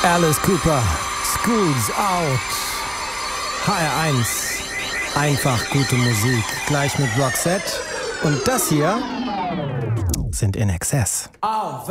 Alice Cooper, School's Out. HR1, einfach gute Musik. Gleich mit Roxette. Und das hier sind In Excess.